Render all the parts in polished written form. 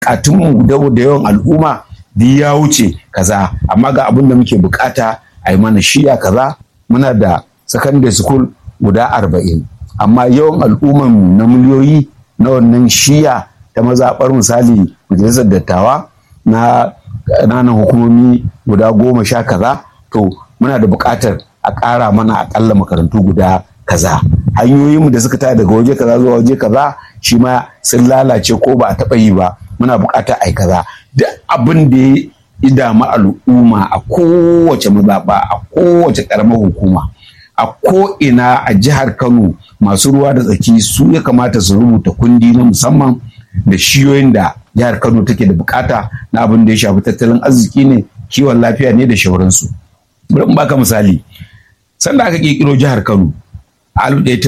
bukatunmu da yawan al'umma duk ya wuce kaza, amma ga abin da muke bukata a yi mana shiya kaza. Muna da secondary school guda 40, amma yawan al'umman na miliyoyi na wannan shiya ta mazaɓar misali majalisar dattawa na ƙananan hukumomi guda 10 kaza, to muna da buƙatar a ƙara mana aƙalla makarantu guda kaza. Hanyoyinmu da suka taya daga waje kaza zuwa waje kaza shi ma sun lalace ko ba a taɓa yi ba, muna buƙatar ai kaza. Duk abin da ya damu al'umma a kowace mazaɓa, a kowace ƙaramar hukuma, a ko'ina a jihar Kano, masu ruwa da tsaki su ya kamata su rubuta kundi na musamman da shiyoyin da jihar Kano take da bukata na abin da ya shafi tattalin arziki ne, kiwon lafiya ne da shauransu. Bari in baka misali, sanda aka kirkiro jihar Kano a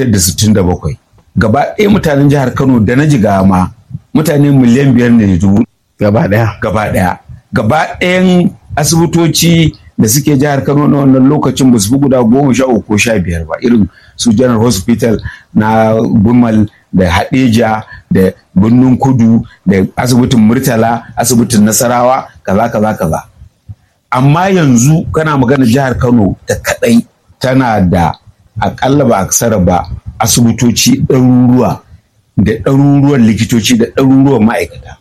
1967, gaba ɗaya mutanen jihar Kano da na Jigawa ma mutane miliyan 5.5 gaba ɗaya. Gaba ɗayan asibitoci da suke jihar Kano na wannan lokacin ba su fi guda 13 ko 15 ba, irin su General Hospital na Gumal da Hadeja da Birnin Kudu da asibitin Murtala, asibitin Nasarawa, kaza. Amma yanzu kana magana jihar Kano ta kadai tana da akalla ba aksara ba asibitoci ɗaruruwa da ɗaruruwan likitoci da ɗaruruwan ma'aikata.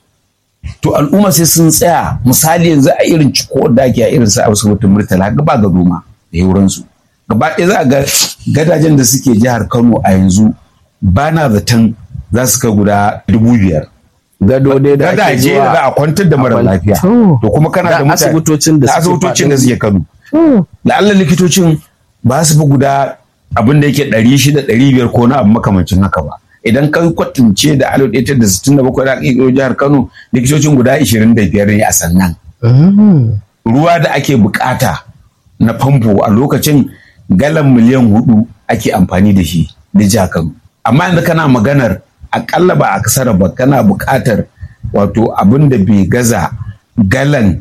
To al'umma sai sun tsaya, misali yanzu a irin ciko da ake a irin sa asibitin Murtala gaba ga noma da yauransu. Gaba ɗaya za a ga gadajen da suke jihar Kano a yanzu ba na zaton za su kai guda 5,000. Gado dai da ake zuwa da za a kwantar da mara lafiya. To kuma kana da mutane asibitocin da suke Kano. La'alla likitocin ba su fi guda abin da yake 600-500 ko na abu makamancin haka ba. Idan ka kwatance da 1967 da aka kirkiro jihar Kano, likitocin guda 25 ne a sannan. Ruwa da ake bukata na famfo a lokacin galan miliyan 4 ake amfani da shi da jihar Kano. Amma yanzu kana maganar akalla ba a kasar ba, kana bukatar wato abin da bai gaza galan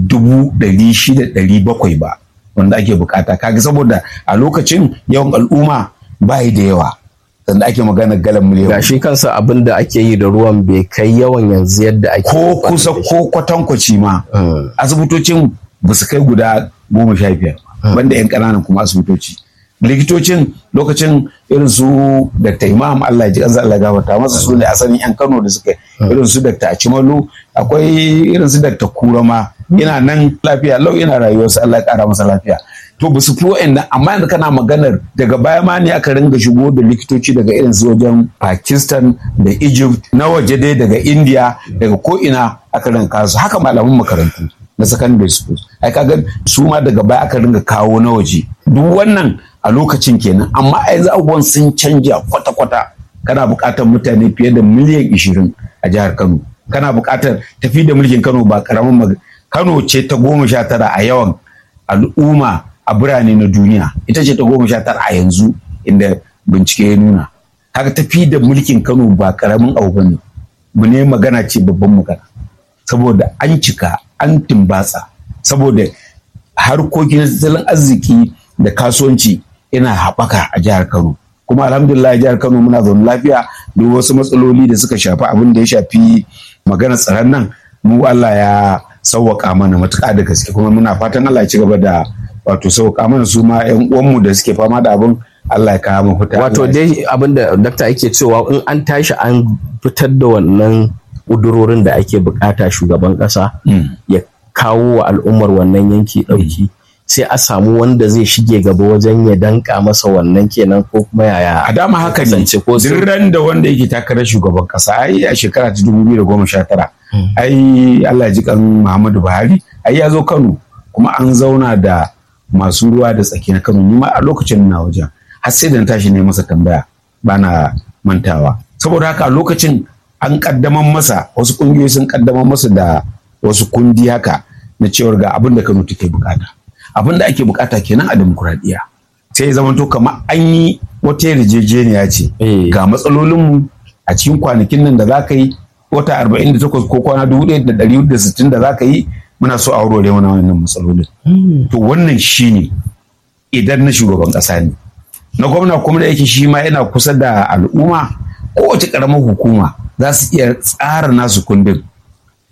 600-700 ba wanda ake bukata. Kaga saboda a lokacin yawan al'umma ba da yawa. Sanda ake magana galan miliyan. Ga shi kansa abin da ake yi da ruwan bai kai yawan yanzu yadda ake ko kusa ko kwatankwaci ma. Asibitocin ba su kai guda 15 banda yan ƙananan kuma asibitoci. Likitocin lokacin irin su Dr. Imam Allah ji kansa Allah gafarta masa, su ne asalin yan Kano da suka irin su Dr. Achimalu, akwai irin su Dr. Kurama, yana nan lafiya lau yana rayuwarsa, Allah ya kara masa lafiya. To ba su fi wa'annan, amma yanzu kana maganar daga baya ma ne aka ringa shigo da likitoci daga irin su wajen Pakistan da Egypt, na waje dai daga India, daga ko'ina aka ringa kawo su. Haka malaman makarantu na secondary school, ai kaga su ma daga baya aka ringa kawo na waje. Duk wannan a lokacin kenan, amma a yanzu abubuwan sun canja kwata-kwata. Kana buƙatar mutane fiye da miliyan 20 a jihar Kano. Kana buƙatar tafi da mulkin Kano ba ƙaramin Kano ce ta 19 a yawan al'umma a birane na duniya, ita ce ta 19 a yanzu inda bincike ya nuna. Haka tafi da mulkin Kano ba ƙaramin abu bane, mu ne magana ce babban magana, saboda an cika an tumbatsa, saboda harkokin tattalin arziki da kasuwanci yana haɓaka a jihar Kano. Kuma alhamdulillah jihar Kano muna zaune lafiya. Duk wasu matsaloli da suka shafi abin da ya shafi maganar tsaron nan, mu Allah ya sauwaka mana matuƙa da gaske, kuma muna fatan Allah ya ci gaba da wato sauwaka mana su ma ƴan uwanmu da suke fama da abin, Allah ya kawo mafita. Wato dai abin da dakta yake cewa in an tashi an fitar da wannan ƙudurorin da ake bukata shugaban ƙasa ya kawo wa al'ummar wannan yanki ɗauki, sai a samu wanda zai shige gaba wajen ya danka masa wannan kenan, ko kuma yaya? A dama haka ne, duk ran da wanda yake takarar shugaban kasa ai a shekara ta 2019 ai Allah ji kan Muhammadu Buhari ai ya zo Kano, kuma an zauna da masu ruwa da tsaki na Kano. Ni ma a lokacin na wajen har sai da na tashi ne masa tambaya, bana mantawa. Saboda haka a lokacin an kaddaman masa, wasu kungiyoyi sun kaddaman masa da wasu kundi haka na cewar ga abin da Kano take bukata. Abin da ake bukata kenan a demokuraɗiyya. Sai zamanto kamar an yi wata yarjejeniya ce ga matsalolinmu a cikin kwanakin nan da za ka yi wata 48 ko kwana 1460 da za ka yi, muna so a warware mana wannan matsalolin. To wannan shi ne idan na shugaban ƙasa ne. Na gwamna kuma da yake shi ma yana kusa da al'umma, kowace ƙaramar hukuma za su iya tsara nasu kundin